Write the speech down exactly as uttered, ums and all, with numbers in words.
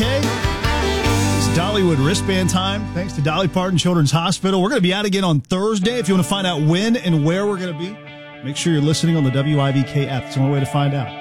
K. It's Dollywood wristband time. Thanks to Dolly Parton Children's Hospital. We're going to be out again on Thursday. If you want to find out when and where we're going to be, make sure you're listening on the W I V K app. It's the only way to find out.